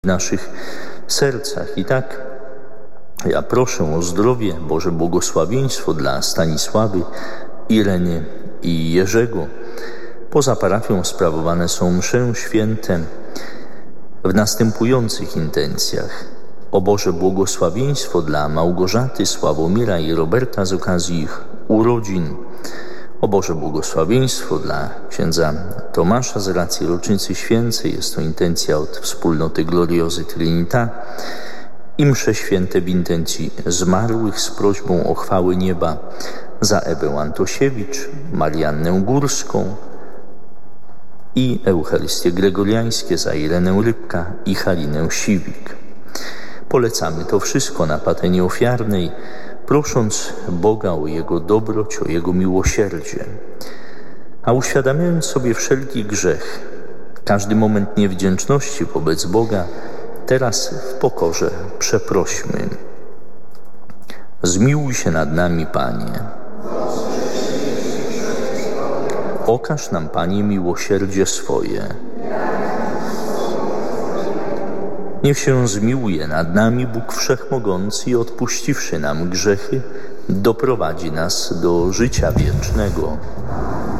w naszych sercach. I tak ja proszę o zdrowie, Boże błogosławieństwo dla Stanisławy, Ireny i Jerzego. Poza parafią sprawowane są msze święte w następujących intencjach. O Boże błogosławieństwo dla Małgorzaty, Sławomira i Roberta z okazji ich urodzin. O Boże błogosławieństwo dla księdza Tomasza z racji rocznicy święcej. Jest to intencja od wspólnoty Gloriozy Trinita. I msze święte w intencji zmarłych z prośbą o chwały nieba za Ewę Antosiewicz, Mariannę Górską i Eucharystie Gregoriańskie za Irenę Rybka i Halinę Siwik. Polecamy to wszystko na patenie ofiarnej, prosząc Boga o Jego dobroć, o Jego miłosierdzie. A uświadamiając sobie wszelki grzech, każdy moment niewdzięczności wobec Boga, teraz w pokorze przeprośmy. Zmiłuj się nad nami, Panie. Okaż nam, Panie, miłosierdzie swoje. Niech się zmiłuje nad nami Bóg Wszechmogący i odpuściwszy nam grzechy, doprowadzi nas do życia wiecznego.